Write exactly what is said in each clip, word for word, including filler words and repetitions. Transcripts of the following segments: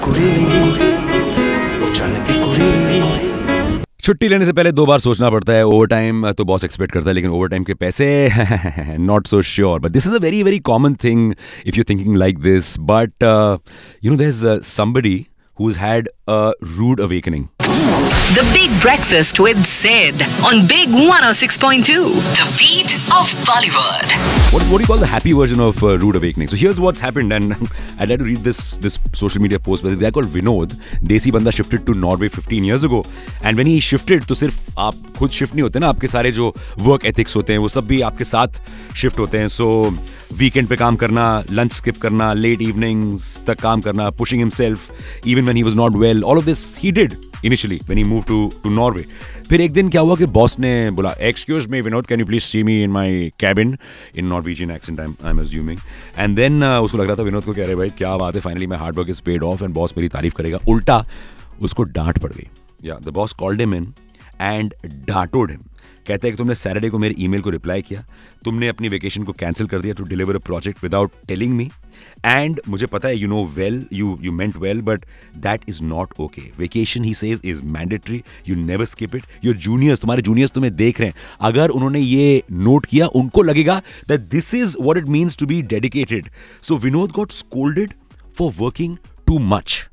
छुट्टी लेने से पहले दो बार सोचना पड़ता है. ओवर टाइम तो बॉस एक्सपेक्ट करता है, लेकिन ओवर टाइम के पैसे not so sure. But this is a very very common thing if you thinking like this. But you know there is somebody who's had a rude awakening. The Big Breakfast with Sid on Big one oh six point two. The beat of Bollywood. What, what do you call the happy version of uh, rude awakening? So here's what's happened, and I'd like to read this this social media post by this guy called Vinod. Desi banda shifted to Norway fifteen years ago, and when he shifted, तो सिर्फ आप खुद shift नहीं होते ना, आपके सारे जो वर्क एथिक्स होते हैं वो सब भी आपके साथ शिफ्ट होते हैं. सो वीकेंड पे काम करना, लंच स्किप करना, लेट इवनिंग्स तक काम करना, pushing himself even when he was not well, all of this he did initially when he moved to to Norway. फिर एक दिन क्या हुआ कि बॉस ने बोला, excuse me Vinod, can you please see me in my cabin, in Norwegian accent I'm I'm assuming. And then uh, उसको लग रहा था विनोद को, कह रहे भाई क्या बात है, finally my hard work is paid off and boss मेरी तारीफ करेगा. उल्टा उसको डांट पड़ गई. Yeah, the boss called him in and डांटोड him. कहते हैं कि तुमने सैटरडे को मेरे ईमेल को रिप्लाई किया, तुमने अपनी वेकेशन को कैंसिल कर दिया to deliver a project without telling me, and मुझे पता है you know well, you you meant well, but that is not okay. Vacation he says is mandatory, you never skip it. Your juniors, तुम्हारे juniors तुम्हें देख रहे हैं, अगर उन्होंने ये नोट किया उनको लगेगा that this is what it means to be dedicated. So Vinod got scolded for working too much.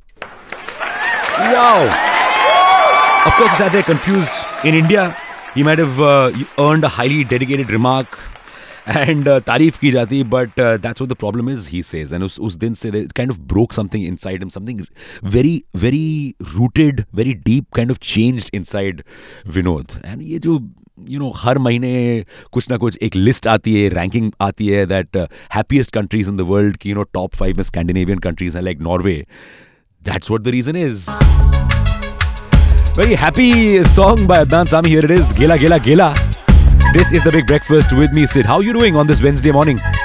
Wow! Of course, he's either confused. In India, he might have uh, earned a highly dedicated remark and uh, तारीफ की जाती, but uh, that's what the problem is, he says. And उस उस दिन से it kind of broke something inside him, something very very rooted, very deep kind of changed inside Vinod. And ये जो you know हर महीने कुछ ना कुछ एक लिस्ट आती है, रैंकिंग आती है, that uh, happiest countries in the world की you know top five में Scandinavian countries हैं like Norway. That's what the reason is. Very happy song by Adnan Sami. Here it is. Gela Gela Gela. This is the Big Breakfast with me, Sid. How are you doing on this Wednesday morning?